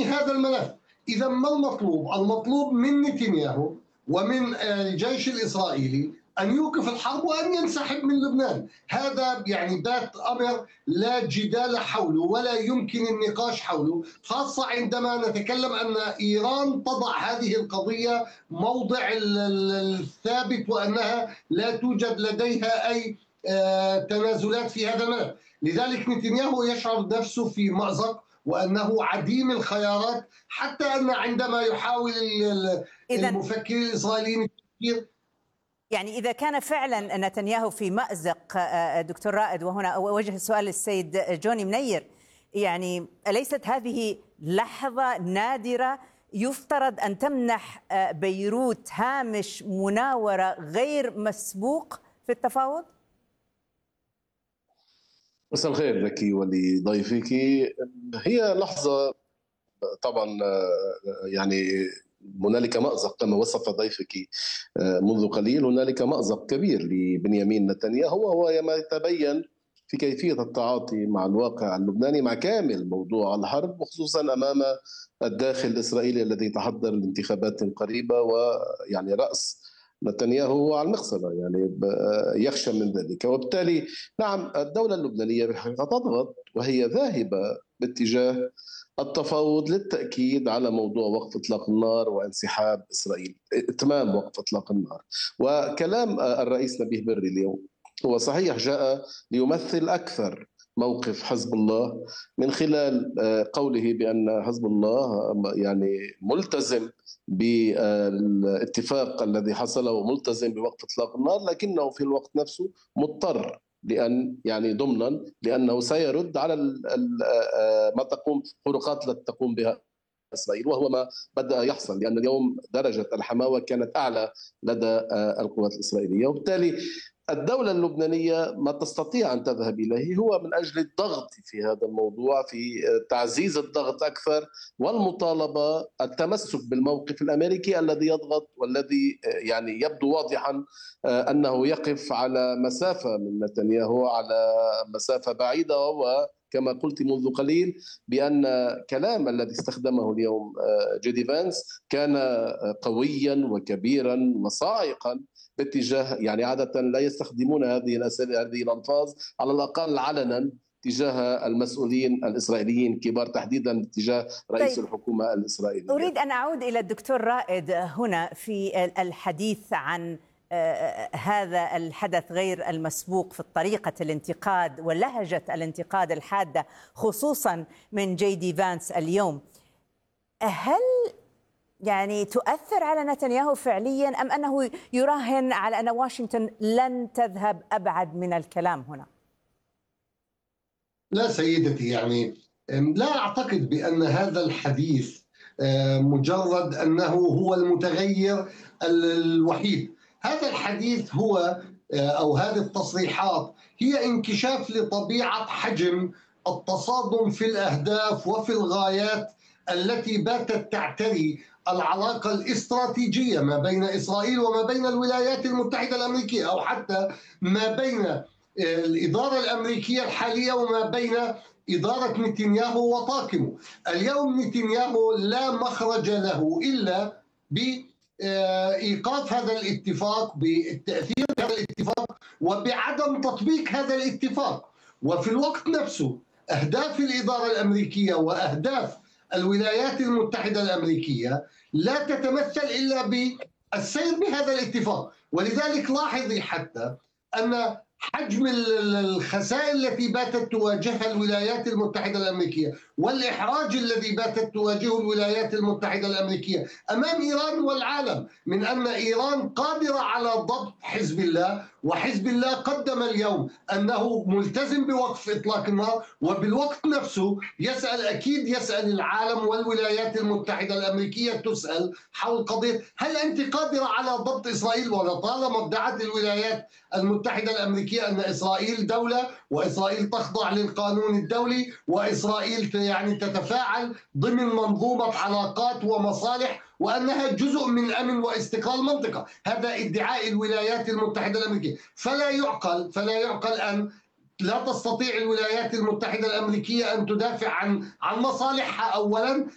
هذا الملف. إذا ما المطلوب؟ المطلوب من نتنياهو ومن الجيش الإسرائيلي أن يوقف الحرب وأن ينسحب من لبنان. هذا يعني بات أمر لا جدال حوله ولا يمكن النقاش حوله، خاصة عندما نتكلم أن إيران تضع هذه القضية موضع الثابت وأنها لا توجد لديها أي تنازلات في هذا الملف. لذلك نتنياهو يشعر نفسه في مأزق وأنه عديم الخيارات، حتى أن عندما يحاول المفكرين الإسرائيليين التفكير. يعني إذا كان فعلا نتنياهو في مأزق دكتور رائد، وهنا أوجه السؤال للسيد جوني منير، يعني أليست هذه لحظة نادرة يفترض أن تمنح بيروت هامش مناورة غير مسبوق في التفاوض؟ مساء الخير لك ولضيفك. هي لحظة طبعا يعني هنالك مأزق كما وصف ضيفك منذ قليل، هنالك مأزق كبير لبنيامين نتنياهو، وهو ما يتبين في كيفية التعاطي مع الواقع اللبناني، مع كامل موضوع الحرب، وخصوصا أمام الداخل الإسرائيلي الذي يتحضر لانتخابات قريبة، ويعني رأس نتنياهو على المقصلة، يعني يخشى من ذلك. وبالتالي نعم الدولة اللبنانية بحقيقة تضغط، وهي ذاهبة باتجاه التفاوض للتأكيد على موضوع وقف إطلاق النار وانسحاب إسرائيل، إتمام وقف إطلاق النار. وكلام الرئيس نبيه بري اليوم هو صحيح جاء ليمثل أكثر موقف حزب الله، من خلال قوله بأن حزب الله يعني ملتزم بالاتفاق الذي حصل وملتزم بوقف إطلاق النار، لكنه في الوقت نفسه مضطر لأن يعني ضمنا لأنه سيرد على ما تقوم خروقات التي تقوم بها إسرائيل، وهو ما بدأ يحصل، لأن اليوم درجة الحماوة كانت أعلى لدى القوات الإسرائيلية. وبالتالي الدولة اللبنانية ما تستطيع أن تذهب إليه هو من أجل الضغط في هذا الموضوع، في تعزيز الضغط أكثر، والمطالبة التمسك بالموقف الأمريكي الذي يضغط والذي يعني يبدو واضحا أنه يقف على مسافة من نتنياهو، على مسافة بعيدة. وهو كما قلت منذ قليل بأن كلام الذي استخدمه اليوم جيدي فانس كان قويا وكبيرا وصاعقا باتجاه، يعني عادة لا يستخدمون هذه الألفاظ على الأقل علنا تجاه المسؤولين الإسرائيليين كبار، تحديدا تجاه رئيس الحكومة الإسرائيلية. أريد أن أعود إلى الدكتور رائد هنا في الحديث عن هذا الحدث غير المسبوق في طريقة الانتقاد ولهجة الانتقاد الحادة خصوصا من جيدي فانس اليوم. هل يعني تؤثر على نتنياهو فعليا، أم أنه يراهن على أن واشنطن لن تذهب أبعد من الكلام هنا؟ لا سيدتي، يعني لا أعتقد بأن هذا الحديث مجرد أنه هو المتغير الوحيد. هذا الحديث هو أو هذه التصريحات هي انكشاف لطبيعة حجم التصادم في الأهداف وفي الغايات التي باتت تعتري العلاقة الاستراتيجية ما بين إسرائيل وما بين الولايات المتحدة الأمريكية، أو حتى ما بين الإدارة الأمريكية الحالية وما بين إدارة نتنياهو وطاقمه. اليوم نتنياهو لا مخرج له إلا بإيقاف هذا الاتفاق، بالتأثير هذا الاتفاق وبعدم تطبيق هذا الاتفاق. وفي الوقت نفسه أهداف الإدارة الأمريكية وأهداف الولايات المتحدة الأمريكية لا تتمثل إلا بالسير بهذا الاتفاق. ولذلك لاحظي حتى أن حجم الخسائر التي باتت تواجهها الولايات المتحدة الأمريكية والإحراج الذي باتت تواجهه الولايات المتحدة الأمريكية أمام إيران والعالم، من أن إيران قادرة على ضبط حزب الله، وحزب الله قدم اليوم أنه ملتزم بوقف إطلاق النار، وبالوقت نفسه أكيد يسأل العالم والولايات المتحدة الأمريكية تسأل حول قضية هل أنت قادرة على ضبط إسرائيل؟ ولطالما ادعت الولايات المتحدة الأمريكية أن إسرائيل دولة، وإسرائيل تخضع للقانون الدولي، وإسرائيل يعني تتفاعل ضمن منظومة علاقات ومصالح، وأنها جزء من أمن واستقرار المنطقة. هذا ادعاء الولايات المتحدة الأمريكية. فلا يعقل أن لا تستطيع الولايات المتحدة الأمريكية أن تدافع عن مصالحها أولا،